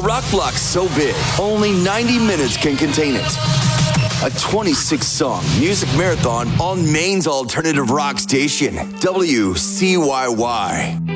rock block's so big, only 90 minutes can contain it. A 26-song music marathon on Maine's alternative rock station, WCYY.